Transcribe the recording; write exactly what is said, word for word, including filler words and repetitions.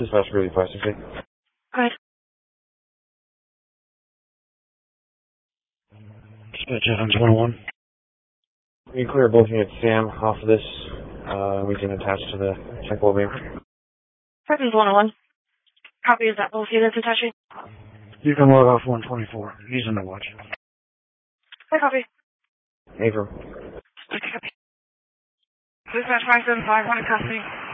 Dispatch really five sixty. Good. Dispatch Evans one oh one. We can clear both units Sam off of this. Uh, we can attach to the check wall beam. Evans one oh one. Copy, is that both units attaching? You can log off one twenty-four. He's in the watch. Hi, copy. Abram. Okay, copy. Dispatch five seven five, one in custody.